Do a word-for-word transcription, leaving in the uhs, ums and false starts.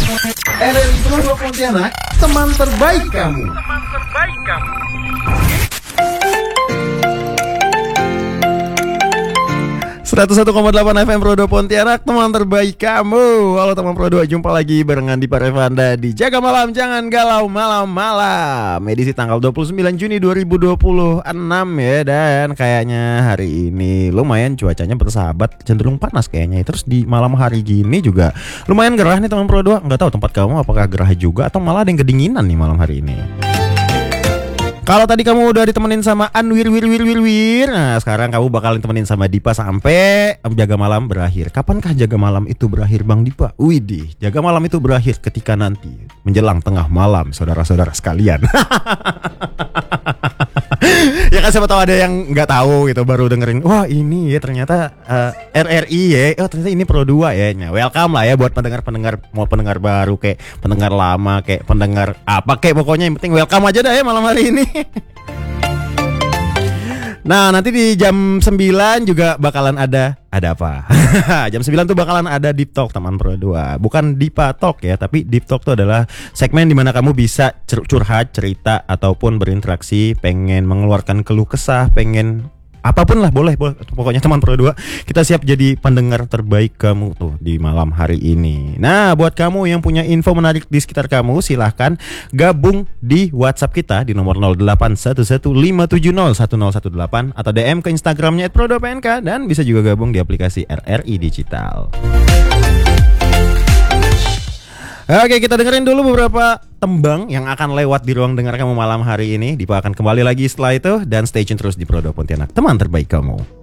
R R I Prodo Pontianak, teman terbaik kamu. Teman terbaik kamu. seratus satu koma delapan F M Prodo Pontianak, teman terbaik kamu. Halo teman Prodo, jumpa lagi barengan di Parevanda di Jaga Malam Jangan Galau Malam-Malam, edisi tanggal dua puluh sembilan Juni dua ribu dua puluh enam ya. Dan kayaknya hari ini lumayan cuacanya bersahabat, cenderung panas kayaknya. Terus di malam hari gini juga lumayan gerah nih teman Prodo. Nggak tahu tempat kamu apakah gerah juga atau malah ada yang kedinginan nih malam hari ini. Kalau tadi kamu udah ditemenin sama Anwir wir wir wir wir, nah sekarang kamu bakalan temenin sama Dipa sampai Jaga Malam berakhir. Kapankah Jaga Malam itu berakhir, Bang Dipa? Widih, Jaga Malam itu berakhir ketika nanti menjelang tengah malam, saudara-saudara sekalian. Ya kan, siapa tahu ada yang nggak tahu gitu, baru dengerin, wah ini ya ternyata uh, R R I ya, oh ternyata ini Pro dua ya. Nah, welcome lah ya buat pendengar-pendengar, mau pendengar baru kayak pendengar lama kayak pendengar apa kayak, pokoknya yang penting welcome aja dah ya malam hari ini. Nah, nanti di jam sembilan juga bakalan ada Ada apa? Jam sembilan tuh bakalan ada Deep Talk teman Pro dua. Bukan Dipa Talk ya, tapi Deep Talk tuh adalah segmen dimana kamu bisa curhat, cerita, ataupun berinteraksi, pengen mengeluarkan keluh kesah, pengen apapun lah, boleh, boleh. Pokoknya teman Pro dua, kita siap jadi pendengar terbaik kamu tuh di malam hari ini. Nah, buat kamu yang punya info menarik di sekitar kamu, silahkan gabung di WhatsApp kita di nomor nol delapan satu satu lima tujuh nol satu nol satu delapan atau D M ke Instagramnya et prodo p n k, dan bisa juga gabung di aplikasi R R I Digital. Oke, kita dengerin dulu beberapa tembang yang akan lewat di ruang dengar kamu malam hari ini. Dipa akan kembali lagi setelah itu, dan stay tune terus di Prodo Pontianak, teman terbaik kamu.